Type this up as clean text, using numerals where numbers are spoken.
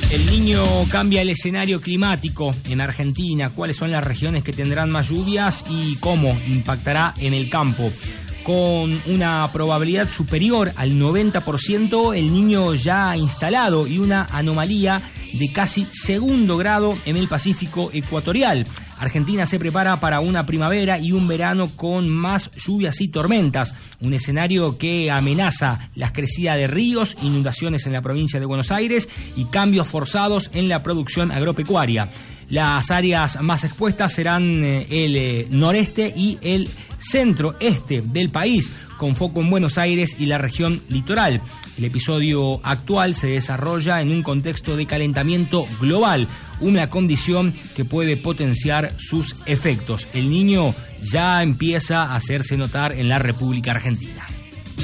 El Niño cambia el escenario climático en Argentina. ¿Cuáles son las regiones que tendrán más lluvias y cómo impactará en el campo? Con una probabilidad superior al 90%, el Niño ya instalado y una anomalía de casi segundo grado en el Pacífico ecuatorial. Argentina se prepara para una primavera y un verano con más lluvias y tormentas, un escenario que amenaza las crecidas de ríos, inundaciones en la provincia de Buenos Aires y cambios forzados en la producción agropecuaria. Las áreas más expuestas serán el noreste y el centro-este del país, con foco en Buenos Aires y la región litoral. El episodio actual se desarrolla en un contexto de calentamiento global, una condición que puede potenciar sus efectos. El Niño ya empieza a hacerse notar en la República Argentina.